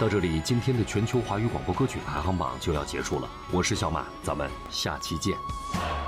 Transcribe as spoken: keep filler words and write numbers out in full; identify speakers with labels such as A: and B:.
A: 到这里，今天的全球华语广播歌曲排行榜就要结束了。我是小马，咱们下期见。